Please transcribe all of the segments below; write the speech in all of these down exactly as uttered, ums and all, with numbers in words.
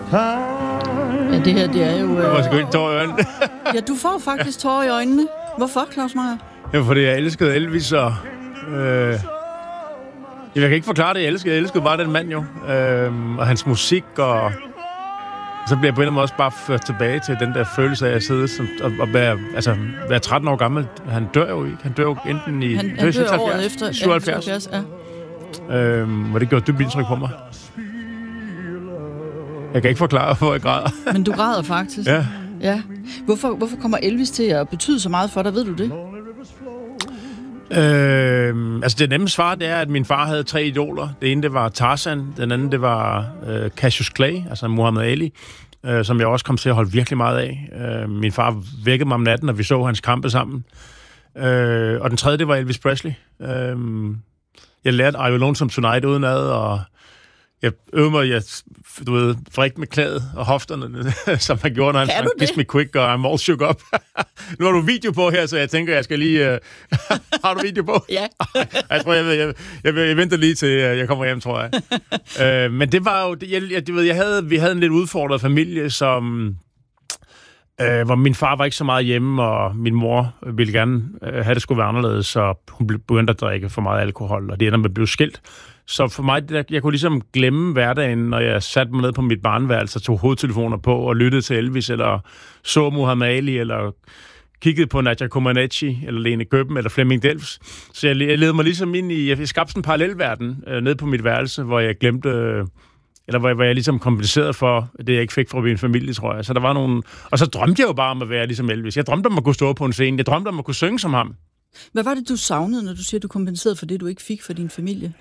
Ja, det her, det er jo... Øh... Jeg må sgu ikke tårer i øjnene. Ja, du får faktisk tårer i øjnene. Hvorfor, Claus Meyer? Ja, fordi jeg elskede Elvis, og... Øh... Jeg kan ikke forklare det, jeg elskede. Jeg elskede bare den mand, jo. Øh... Og hans musik, og... Så bliver jeg på en eller anden måde også bare ført tilbage til den der følelse af at sidde som, og, og være, altså, være tretten år gammel. Han dør jo ikke. Han dør jo enten i... Han, han dør året efter. syvoghalvfjerds. Ja. Øhm, og det gjorde dybt indtryk på mig. Jeg kan ikke forklare, hvor jeg græder. Men du græder faktisk? Ja. Ja. Hvorfor, hvorfor kommer Elvis til at betyde så meget for dig? Ved du det? Øhm, altså det nemme svar, det er, at min far havde tre idoler. Det ene, det var Tarzan. Den anden, det var øh, Cassius Clay, altså Muhammad Ali, øh, som jeg også kom til at holde virkelig meget af. Øh, min far vækkede mig om natten, og vi så hans kampe sammen. Øh, og den tredje, det var Elvis Presley. Øh, jeg lærte Are You Lonesome Tonight udenad, og jeg øvede mig, jeg, du ved, frækt med klædet og hofterne, som han gjorde, når han sang Kiss Me Quick og I'm All Shook Up. Nu har du video på her, så jeg tænker, jeg skal lige... Uh... har du video på? Ja. jeg tror, jeg, jeg, jeg, jeg venter lige til, jeg kommer hjem, tror jeg. uh, men det var jo... Jeg, jeg, jeg, jeg havde, vi havde en lidt udfordret familie, som... Uh, hvor min far var ikke så meget hjemme, og min mor ville gerne uh, have det skulle være anderledes, så hun begyndte at drikke for meget alkohol, og det ender med at blive skilt. Så for mig, der, jeg kunne ligesom glemme hverdagen, når jeg satte mig ned på mit barneværelse og tog hovedtelefoner på og lyttede til Elvis, eller så Muhammad Ali, eller kiggede på Nadia Comaneci, eller Lene Køben, eller Flemming Delfs. Så jeg, jeg ledte mig ligesom ind i... Jeg skabte en parallelverden øh, ned på mit værelse, hvor jeg glemte... Øh, eller hvor jeg, hvor jeg ligesom kompenserede for det, jeg ikke fik fra min familie, tror jeg. Så der var nogle... Og så drømte jeg jo bare om at være ligesom Elvis. Jeg drømte om at kunne stå på en scene. Jeg drømte om at kunne synge som ham. Hvad var det, du savnede, når du siger, du kompenserede for det, du ikke fik for din familie?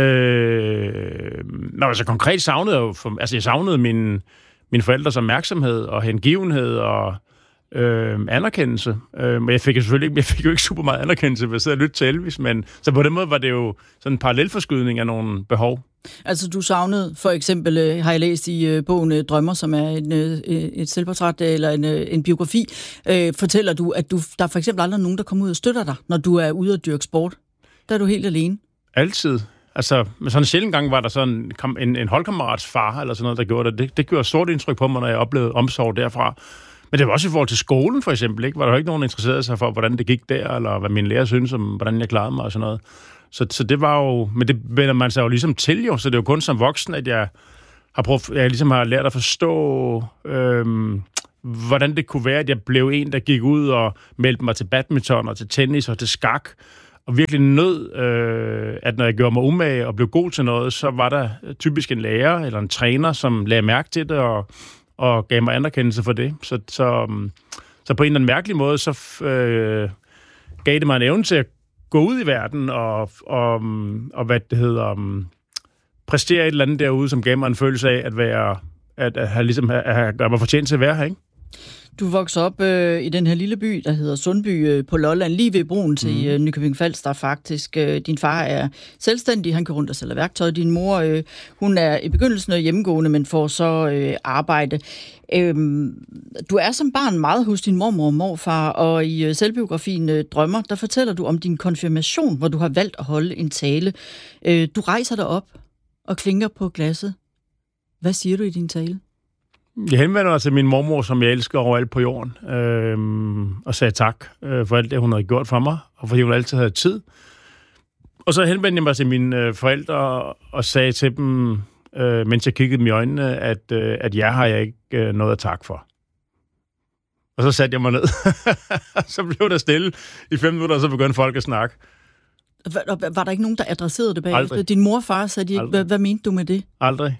Øh, nå, altså konkret savnede jeg jo... For, altså jeg savnede min, min forældres opmærksomhed og hengivenhed og øh, anerkendelse. Øh, men jeg fik jo selvfølgelig ikke, jeg fik jo ikke super meget anerkendelse ved at sidde og lytte til Elvis, men så på den måde var det jo sådan en parallelforskydning af nogle behov. Altså du savnede, for eksempel øh, har jeg læst i øh, bogen øh, Drømmer, som er en, øh, et selvportræt eller en, øh, en biografi, øh, fortæller du, at du, der er for eksempel aldrig nogen, der kommer ud og støtter dig, når du er ude at dyrke sport. Der er du helt alene. Altid. Altså, med sådan en sjældent gang var der sådan en, en holdkammerats far, eller sådan noget, der gjorde det. det. Det gjorde stort indtryk på mig, når jeg oplevede omsorg derfra. Men det var også i forhold til skolen, for eksempel, ikke? Var der jo ikke nogen, der interesserede sig for, hvordan det gik der, eller hvad min lærer synes om, hvordan jeg klarede mig og sådan noget. Så, så det var jo... Men det vender man sig jo ligesom til, jo. Så det er jo kun som voksen, at jeg har prøvet, jeg ligesom har lært at forstå, øhm, hvordan det kunne være, at jeg blev en, der gik ud og meldte mig til badminton og til tennis og til skak. Og virkelig nød, øh, at når jeg gjorde mig umage og blev god til noget, så var der typisk en lærer eller en træner, som lagde mærke til det og, og gav mig anerkendelse for det. Så, så, så på en eller anden mærkelig måde, så øh, gav det mig en evne til at gå ud i verden og, og, og hvad det hedder, um, præstere et eller andet derude, som gav mig en følelse af at være, at, at have, ligesom, at have, gøre mig fortjent til at være her, ikke? Du voksede op øh, i den her lille by, der hedder Sundby øh, på Lolland, lige ved broen til øh, Nykøbing Falster faktisk. Øh, din far er selvstændig, han kan rundt og sælge værktøj. Din mor, øh, hun er i begyndelsen hjemmegående, men får så øh, arbejde. Øh, du er som barn meget hos din mormor og morfar, og i øh, selvbiografien øh, Drømmer, der fortæller du om din konfirmation, hvor du har valgt at holde en tale. Øh, du rejser dig op og klinker på glasset. Hvad siger du i din tale? Jeg henvender mig til min mormor, som jeg elsker overalt på jorden, øh, og sagde tak øh, for alt det, hun havde gjort for mig, og fordi hun altid havde tid. Og så henvendte jeg mig til mine øh, forældre og sagde til dem, øh, mens jeg kiggede dem i øjnene, at, øh, at jeg har jeg ikke øh, noget at takke for. Og så satte jeg mig ned. Så blev der stille i fem minutter, og så begyndte folk at snakke. Var, var der ikke nogen, der adresserede det bagefter? Aldrig. Din mor og far sagde de ikke, hvad, hvad mente du med det? Aldrig.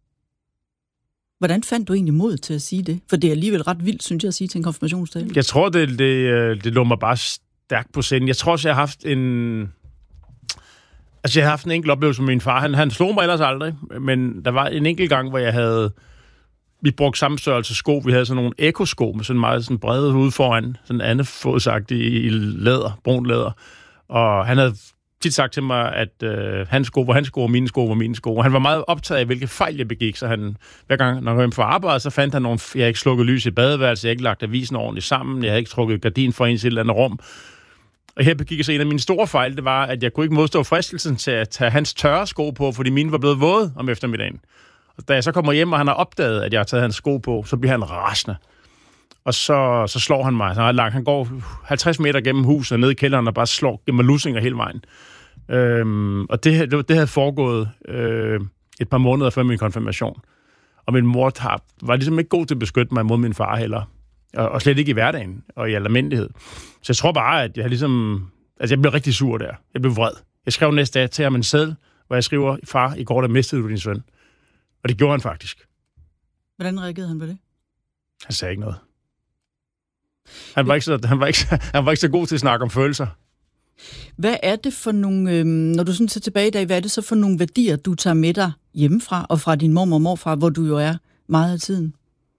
Hvordan fandt du egentlig mod til at sige det? For det er alligevel ret vildt, synes jeg, at sige til en konfirmationstale. Jeg tror, det, det, det lå mig bare stærkt på scenen. Jeg tror også, jeg har haft en... Altså, jeg har haft en enkelt oplevelse med min far. Han, han slog mig ellers aldrig, men der var en enkelt gang, hvor jeg havde... Vi brugte samme størrelse sko. Vi havde sådan nogle ekosko med sådan meget sådan brede ude foran. Sådan andefodsagtigt i læder, brun læder. Og han havde tit sagt til mig, at øh, hans sko var hans sko, og mine sko var mine sko. Og han var meget optaget af, hvilke fejl jeg begik. Så han, hver gang, når jeg kom fra arbejde, så fandt han nogle... Jeg havde ikke slukket lys i badeværelset, jeg havde ikke lagt avisen ordentligt sammen, jeg havde ikke trukket gardin for en til et eller andet rum. Og her begik jeg så en af mine store fejl, det var, at jeg kunne ikke modstå fristelsen til at tage hans tørre sko på, fordi mine var blevet våde om eftermiddagen. Da jeg så kommer hjem, og han har opdaget, at jeg har taget hans sko på, så bliver han rasende. Og så, så slår han mig. Så han, langt. Han går halvtreds meter gennem huset og ned i kælderen og bare slår gennem lusinger hele vejen. Øhm, og det, det, det havde foregået øh, et par måneder før min konfirmation. Og min mor har, var ligesom ikke god til at beskytte mig mod min far heller. Og, og slet ikke i hverdagen og i almindelighed. Så jeg tror bare, at jeg ligesom... Altså, jeg blev rigtig sur der. Jeg blev vred. Jeg skrev næste dag til ham en seddel, hvor jeg skriver, far, i går der mistede du din søn. Og det gjorde han faktisk. Hvordan reagerede han på det? Han sagde ikke noget. Han var ikke så, han var ikke, han var ikke så god til at snakke om følelser. Hvad er det for nogle, øh, når du sådan ser tilbage i dag, hvad er det så for nogle værdier, du tager med dig hjemmefra og fra din mormor og morfar, hvor du jo er meget af tiden?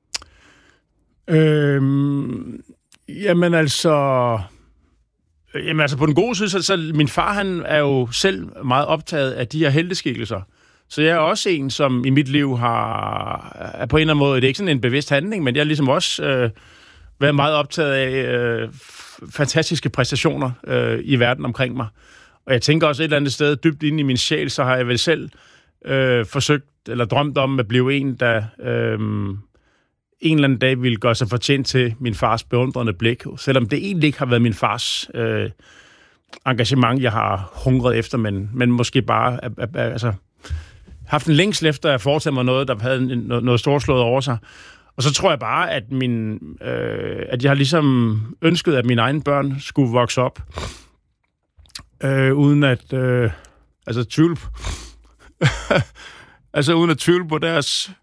Øhm, jamen altså... Jamen altså på den gode side, så, så min far han er jo selv meget optaget af de her helteskikkelser. Så jeg er også en, som i mit liv har, er på en eller anden måde, det er ikke sådan en bevidst handling, men jeg har ligesom også øh, været meget optaget af øh, fantastiske præstationer øh, i verden omkring mig. Og jeg tænker også et eller andet sted, dybt inde i min sjæl, så har jeg vel selv øh, forsøgt, eller drømt om at blive en, der øh, en eller anden dag ville gøre sig fortjent til min fars beundrende blik. Selvom det egentlig ikke har været min fars øh, engagement, jeg har hungret efter, men, men måske bare... altså haft en længsel efter at foretage mig noget, der havde noget, noget storslået over sig. Og så tror jeg bare, at, min, øh, at jeg har ligesom ønsket, at mine egne børn skulle vokse op, øh, uden at øh, altså tvivle altså uden at tvivle på deres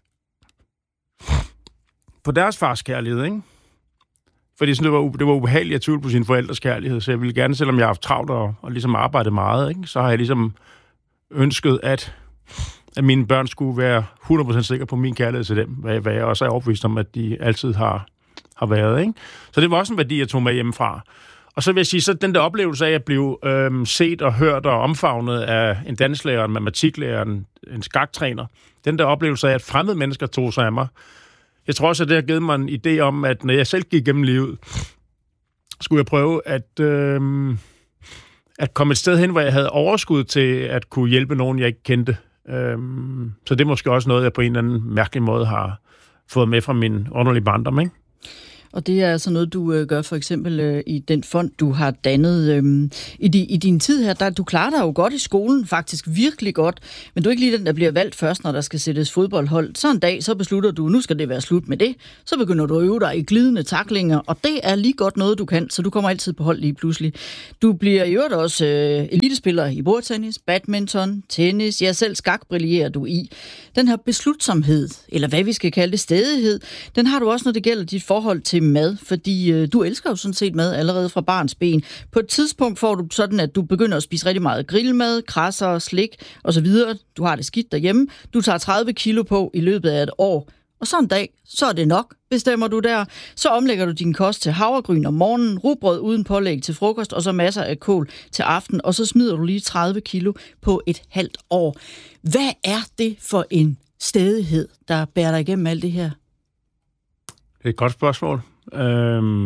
på deres fars kærlighed, ikke? Fordi sådan, det, var, det var ubehageligt at tvivle på sine forældres kærlighed, så jeg ville gerne, selvom jeg har haft travlt og, og ligesom arbejdet meget, ikke? Så har jeg ligesom ønsket, at at mine børn skulle være hundrede procent sikre på min kærlighed til dem, hvad, hvad jeg også er overbevist om, at de altid har, har været. Ikke? Så det var også en værdi, jeg tog med hjemmefra. Og så vil jeg sige, så den der oplevelse af at blive øhm, set og hørt og omfavnet af en dansklærer, en matematiklærer, en, en skaktræner, den der oplevelse af, at fremmede mennesker tog sig af mig, jeg tror også, at det har givet mig en idé om, at når jeg selv gik gennem livet, skulle jeg prøve at, øhm, at komme et sted hen, hvor jeg havde overskud til at kunne hjælpe nogen, jeg ikke kendte. Øhm, så det er måske også noget, jeg på en eller anden mærkelig måde har fået med fra min underlige barndom, ikke? Og det er altså noget, du øh, gør for eksempel øh, i den fond, du har dannet. Øh, i, di, I din tid her, der, du klarer dig jo godt i skolen, faktisk virkelig godt, men du er ikke lige den, der bliver valgt først, når der skal sættes fodboldhold. Så en dag, så beslutter du, nu skal det være slut med det. Så begynder du at øve dig i glidende tacklinger, og det er lige godt noget, du kan, så du kommer altid på hold lige pludselig. Du bliver i øvrigt også øh, elitespiller i bordtennis, badminton, tennis, ja, selv skak brillerer du i. Den her beslutsomhed, eller hvad vi skal kalde det, stædighed, den har du også, når det gælder dit forhold til mad, fordi øh, du elsker jo sådan set mad allerede fra barns ben. På et tidspunkt får du sådan, at du begynder at spise rigtig meget grillmad, krasser, slik osv. Du har det skidt derhjemme. Du tager tredive kilo på i løbet af et år. Og så en dag, så er det nok, bestemmer du der. Så omlægger du din kost til havregryn om morgenen, rugbrød uden pålæg til frokost, og så masser af kål til aften, og så smider du lige tredive kilo på et halvt år. Hvad er det for en stædighed, der bærer dig igennem alt det her? Det er et godt spørgsmål. Øhm...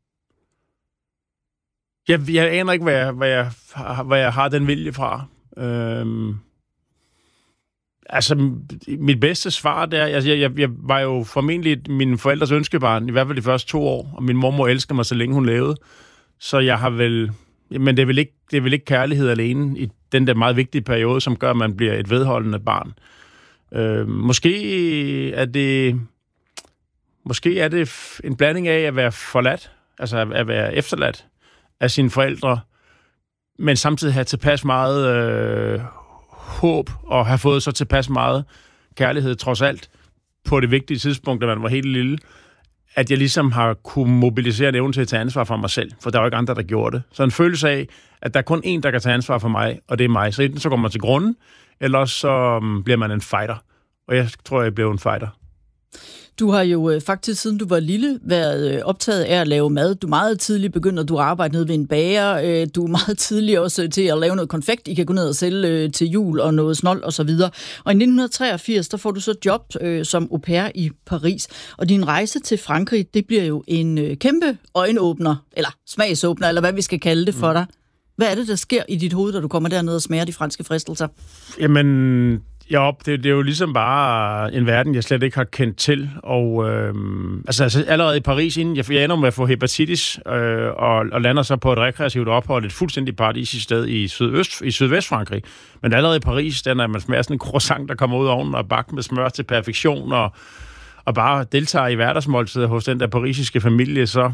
Jeg, jeg aner ikke, hvad jeg, hvad, jeg, hvad jeg har den vilje fra. Øhm... Altså, mit bedste svar, det er, jeg, jeg, jeg var jo formentlig mine forældres ønskebarn, i hvert fald de første to år, og min mormor elsker mig, så længe hun levede. Så jeg har vel... Men det er vel ikke, det er vel ikke kærlighed alene i den der meget vigtige periode, som gør, at man bliver et vedholdende barn. Øhm... Måske er det... Måske er det en blanding af at være forladt, altså at være efterladt af sine forældre, men samtidig have tilpas meget øh, håb og have fået så tilpas meget kærlighed trods alt på det vigtige tidspunkt, da man var helt lille, at jeg ligesom har kunne mobilisere en evne til at tage ansvar for mig selv, for der er jo ikke andre, der gjorde det. Så en følelse af, at der er kun én, der kan tage ansvar for mig, og det er mig. Så enten så går man til grunden, eller så um, bliver man en fighter. Og jeg tror, jeg blev en fighter. Du har jo øh, faktisk, siden du var lille, været øh, optaget af at lave mad. Du meget tidligt begynder du at arbejde nede ved en bager. Øh, du er meget tidligt også til at lave noget konfekt. I kan gå ned og sælge øh, til jul og noget snold og så videre. Og i nitten treogfirs, der får du så job øh, som au pair i Paris. Og din rejse til Frankrig, det bliver jo en øh, kæmpe øjenåbner, eller smagsåbner, eller hvad vi skal kalde det for dig. Hvad er det, der sker i dit hoved, da du kommer derned og smager de franske fristelser? Jamen... Ja, det, det er jo ligesom bare en verden, jeg slet ikke har kendt til. Og øhm, altså, altså allerede i Paris, inden jeg, jeg ender med at få hepatitis, øh, og, og lander så på et rekreativt ophold, et fuldstændig paradisisk sted i, sydøst, i sydvestfrankrig. Men allerede i Paris, der er man smager sådan en croissant, der kommer ud af ovnen og bagt med smør til perfektion, og, og bare deltager i hverdagsmåltider hos den der parisiske familie, så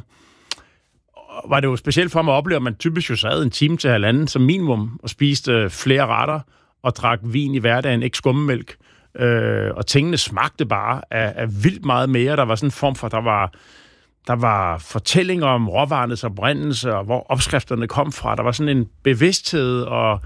var det jo specielt for mig at opleve, at man typisk jo sad en time til halvanden som minimum og spiste flere retter, og drak vin i hverdagen, ikke skummemælk. Øh, og tingene smagte bare af, af vildt meget mere. Der var sådan en form for, der var, der var fortællinger om råvarernes oprindelse, og hvor opskrifterne kom fra. Der var sådan en bevidsthed, og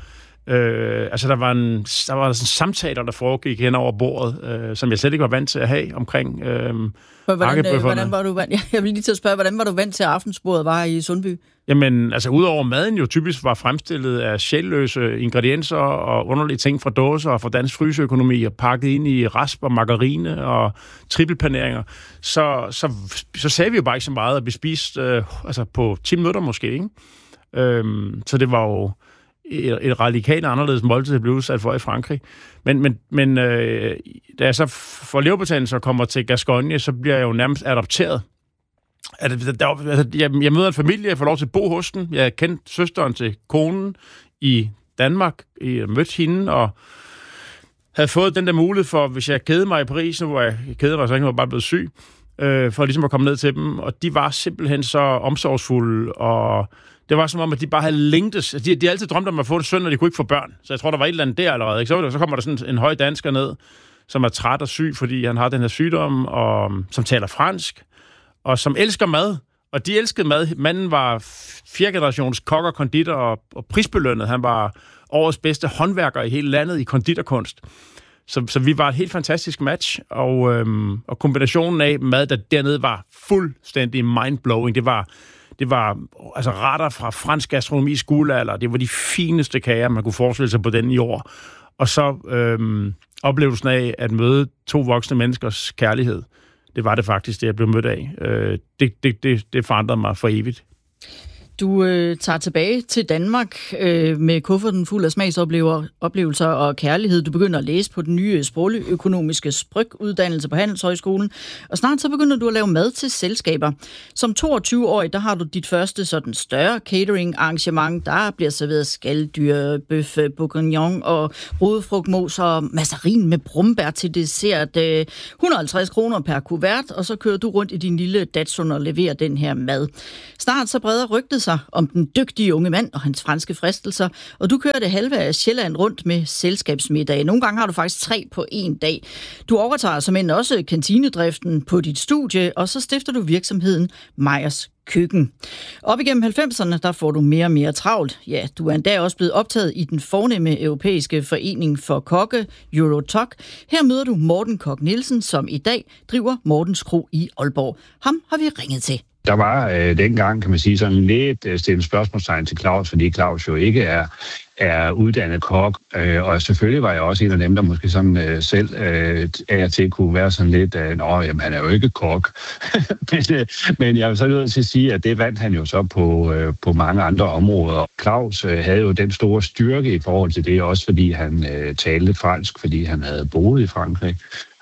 øh, altså der var, en, der var sådan samtaler, der foregik hen over bordet, øh, som jeg slet ikke var vant til at have omkring øh, hvordan, hvordan var du vant? Jeg vil lige til at spørge, hvordan var du vant til, at aftensbordet var i Sundby? Jamen, altså udover maden jo typisk var fremstillet af sjælløse ingredienser og underlige ting fra dåser og fra dansk fryseøkonomi og pakket ind i rasp og margarine og trippelpaneringer, så, så, så sagde vi jo bare ikke så meget, at vi spiste øh, altså på ti minutter måske, ikke? Øhm, så det var jo et, et radikalt anderledes måltid, jeg blev udsat for i Frankrig. Men, men, men øh, da jeg så får leverbetændelse og kommer til Gascogne, så bliver jeg jo nærmest adopteret. Altså, jeg, jeg møder en familie, jeg får lov til at bo hos den. Jeg har kendt søsteren til konen i Danmark. Jeg mødte hende og havde fået den der mulighed for, hvis jeg kedede mig i Paris, nu hvor jeg kedede mig, så jeg var bare blevet syg, øh, for ligesom at komme ned til dem. Og de var simpelthen så omsorgsfulde, og det var som om, at de bare havde længtes. De, de har altid drømt om at få en søn, og de kunne ikke få børn. Så jeg tror, der var et eller andet der allerede. Ikke? Så, så kommer der sådan en høj dansker ned, som er træt og syg, fordi han har den her sygdom, og som taler fransk, og som elsker mad, og de elskede mad. Manden var fjerde generations kok og konditor og, og prisbelønnet. Han var årets bedste håndværker i hele landet i konditorkunst. Så, så vi var et helt fantastisk match, og, øhm, og kombinationen af mad, der dernede var fuldstændig mindblowing. Det var, det var altså retter fra fransk gastronomi guldalder. Det var de fineste kager, man kunne forestille sig på den i år. Og så øhm, oplevelsen af at møde to voksne menneskers kærlighed. Det var det faktisk, det jeg blev mødt af. Øh, det, det, det, det forandrede mig for evigt. Du øh, tager tilbage til Danmark øh, med kufferten fuld af smagsoplevelser og kærlighed. Du begynder at læse på den nye sprogøkonomiske spryg-uddannelse på Handelshøjskolen, og snart så begynder du at lave mad til selskaber. Som toogtyve-årig, der har du dit første sådan større catering-arrangement. Der bliver serveret skaldyr, bøf bourguignon og rodefrugtmos og massarin med brumbær til dessert. Øh, et hundrede og halvtreds kroner per kuvert, og så kører du rundt i din lille Datsun og leverer den her mad. Snart så breder rygtet sig om den dygtige unge mand og hans franske fristelser, og du kører det halve af Sjælland rundt med selskabsmiddage. Nogle gange har du faktisk tre på en dag. Du overtager som også kantinedriften på dit studie, og så stifter du virksomheden Meyers Køkken. Op igennem halvfemserne, der får du mere og mere travlt. Ja, du er endda også blevet optaget i den fornemme europæiske forening for kokke, Eurotok. Her møder du Morten Koch Nielsen, som i dag driver Mortens Kro i Aalborg. Ham har vi ringet til. Der var øh, dengang, kan man sige, sådan lidt øh, stille spørgsmålstegn til Claus, fordi Claus jo ikke er, er uddannet kok, øh, og selvfølgelig var jeg også en af dem, der måske sådan øh, selv øh, af og til kunne være sådan lidt, øh, nå, jamen han er jo ikke kok. men, øh, men jeg vil så nødt til at sige, at det vandt han jo så på, øh, på mange andre områder. Claus øh, havde jo den store styrke i forhold til det, også fordi han øh, talte fransk, fordi han havde boet i Frankrig.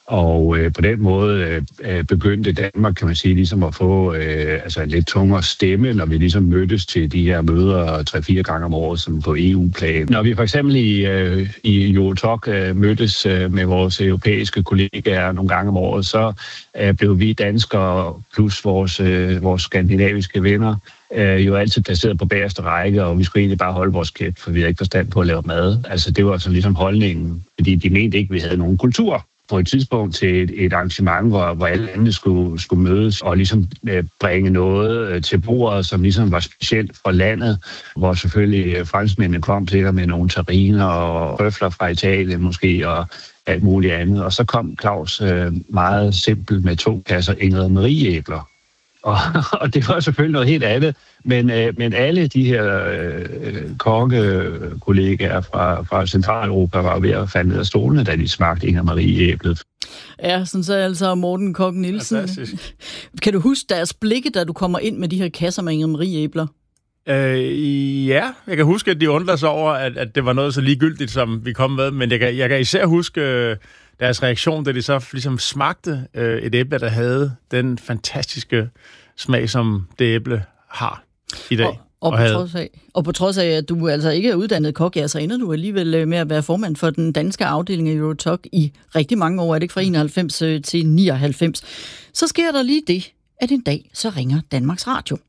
Og øh, på den måde øh, begyndte Danmark, kan man sige, ligesom at få øh, altså en lidt tungere stemme, når vi ligesom mødtes til de her møder tre-fire gange om året, som på E U-plan. Når vi for eksempel i, øh, i Eurotok øh, mødtes øh, med vores europæiske kollegaer nogle gange om året, så øh, blev vi danskere plus vores, øh, vores skandinaviske venner øh, jo altid placeret på bagerste række, og vi skulle egentlig bare holde vores kæft, for vi havde ikke forstand på at lave mad. Altså det var sådan ligesom holdningen, fordi de mente ikke, at vi havde nogen kultur. På et tidspunkt til et, et arrangement, hvor, hvor alle landene skulle, skulle mødes og ligesom øh, bringe noget øh, til bordet, som ligesom var specielt for landet, hvor selvfølgelig øh, franskmændene kom til med nogle terriner og røfler fra Italien måske og alt muligt andet. Og så kom Claus øh, meget simpelt med to kasser Ingrid Marie-æbler. Og, og det var selvfølgelig noget helt andet, men, øh, men alle de her øh, kokkekollegaer fra, fra Centraleuropa var ved at falde ned af stolene, da de smagte Ingrid Marie-æblet. Ja, sådan så altså Morten Koch Nielsen. Kan du huske deres blikke, da du kommer ind med de her kasser med Ingrid Marie-æbler? Øh, ja, jeg kan huske, at de undrede sig over, at, at det var noget så ligegyldigt, som vi kom med, men jeg kan, jeg kan især huske øh, deres reaktion, da de så ligesom smagte øh, et æble, der havde den fantastiske smag, som det æble har i dag. Og, og, og, på, trods af, og på trods af, at du altså ikke er uddannet kok, ja, så ender du alligevel med at være formand for den danske afdeling af Eurotalk i rigtig mange år, er det ikke fra enoghalvfems til nioghalvfems. Så sker der lige det, at en dag så ringer Danmarks Radio.